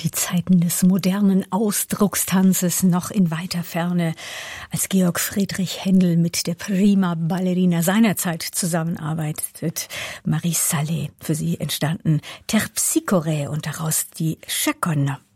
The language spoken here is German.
Die Zeiten des modernen Ausdruckstanzes noch in weiter Ferne, als Georg Friedrich Händel mit der Prima Ballerina seiner Zeit zusammenarbeitet. Marie Salé, für sie entstanden Terpsichore und daraus die Chaconne.